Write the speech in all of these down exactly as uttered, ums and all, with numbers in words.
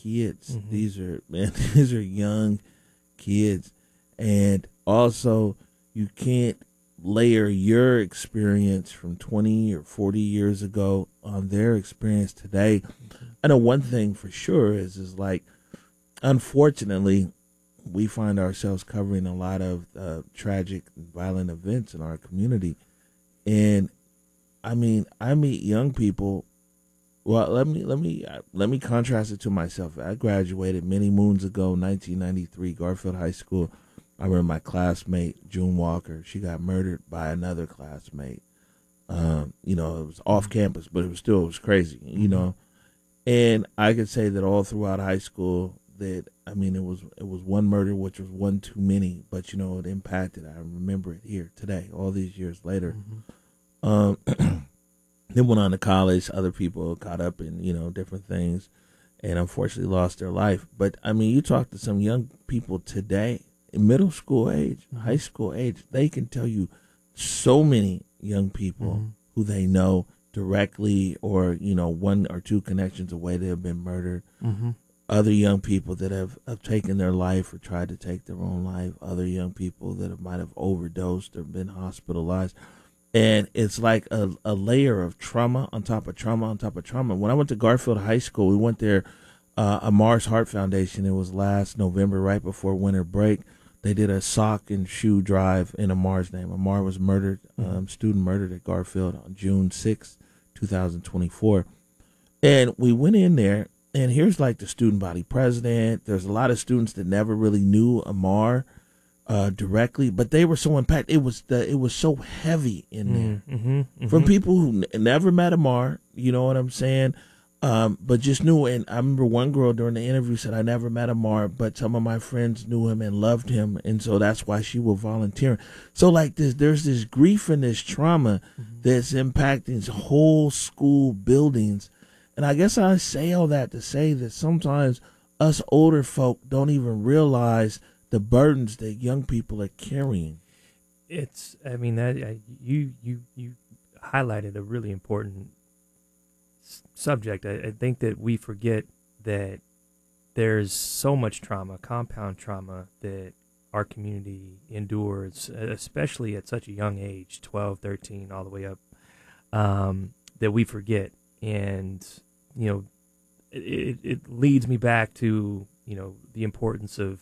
kids. Mm-hmm. These are, man, these are young kids. And also, you can't layer your experience from twenty or forty years ago on their experience today. Mm-hmm. I know one thing for sure is, is like, unfortunately, we find ourselves covering a lot of uh, tragic and violent events in our community. And I mean, I meet young people. Well, let me let me let me contrast it to myself. I graduated many moons ago, nineteen ninety-three, Garfield High School. I remember my classmate, June Walker. She got murdered by another classmate. Um, you know, it was off campus, but it was still it was crazy. You know, and I could say that all throughout high school, that I mean, it was it was one murder, which was one too many. But you know, it impacted. I remember it here today, all these years later. Mm-hmm. Um, Then went on to college. Other people caught up in, you know, different things and unfortunately lost their life. But, I mean, you talk to some young people today, in middle school age, mm-hmm. high school age, they can tell you so many young people mm-hmm. who they know directly or, you know, one or two connections away that have been murdered. Mm-hmm. Other young people that have, have taken their life or tried to take their own life. Other young people that have, might have overdosed or been hospitalized. And it's like a, a layer of trauma on top of trauma on top of trauma. When I went to Garfield High School, we went there, uh, a Mars Heart Foundation. It was last November, right before winter break. They did a sock and shoe drive in Amar's name. Amar was murdered, um, student murdered at Garfield on June sixth, twenty twenty-four. And we went in there, and here's like the student body president. There's a lot of students that never really knew Amar Uh, directly, but they were so impacted. It was the it was so heavy in there mm-hmm, mm-hmm. from people who n- never met Amar. You know what I'm saying? Um, but just knew. And I remember one girl during the interview said, "I never met Amar, but some of my friends knew him and loved him, and so that's why she was volunteering." So like this, there's this grief and this trauma mm-hmm. that's impacting whole school buildings. And I guess I say all that to say that sometimes us older folk don't even realize the burdens that young people are carrying. It's, I mean, that I, you you you highlighted a really important s- subject. I, I think that we forget that there's so much trauma, compound trauma, that our community endures, especially at such a young age, twelve, thirteen, all the way up, um, that we forget. And, you know, it, it leads me back to, you know, the importance of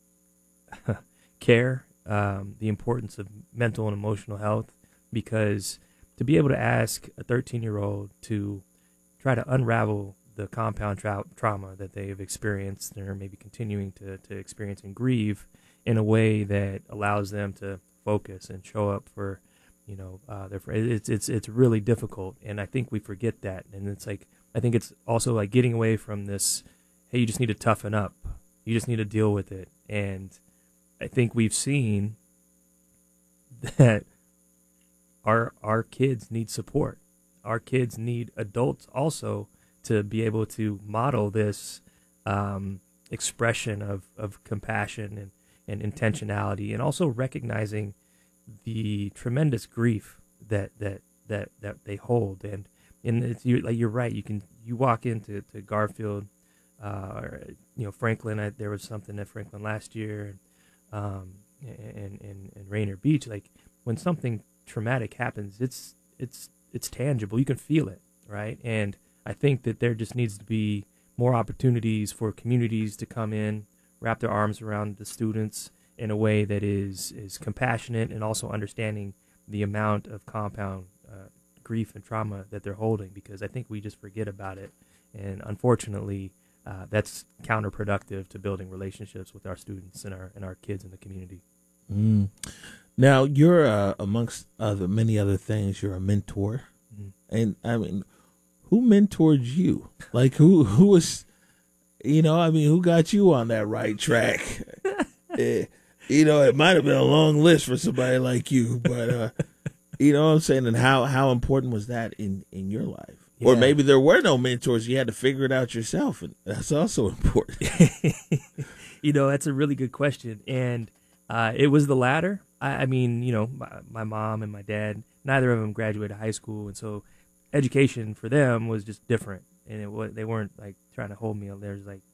care, um, the importance of mental and emotional health, because to be able to ask a thirteen-year-old to try to unravel the compound tra- trauma that they've experienced or maybe continuing to, to experience and grieve in a way that allows them to focus and show up for, you know, uh, their friends. It's, it's, it's really difficult. And I think we forget that. And it's like, I think it's also like getting away from this, hey, you just need to toughen up. You just need to deal with it. And I think we've seen that our our kids need support. Our kids need adults also to be able to model this um, expression of, of compassion and, and intentionality, and also recognizing the tremendous grief that that that, that they hold. And and it's, you, like you're right. You can you walk into to Garfield, uh, or, you know, Franklin. I, there was something at Franklin last year. Um, and, and, and Rainier Beach, like when something traumatic happens, it's, it's, it's tangible. You can feel it. Right. And I think that there just needs to be more opportunities for communities to come in, wrap their arms around the students in a way that is, is compassionate and also understanding the amount of compound uh, grief and trauma that they're holding, because I think we just forget about it. And unfortunately, Uh, that's counterproductive to building relationships with our students and our and our kids in the community. Mm. Now, you're uh, amongst other many other things. You're a mentor, mm-hmm. and I mean, who mentored you? Like who who was, you know, I mean, who got you on that right track? uh, you know, it might have been a long list for somebody like you, but uh, you know what I'm saying. And how how important was that in in your life? Yeah. Or maybe there were no mentors. You had to figure it out yourself, and that's also important. You know, that's a really good question. And uh, it was the latter. I, I mean, you know, my, my mom and my dad, neither of them graduated high school. And so education for them was just different. And it was, they weren't like trying to hold me. There's like,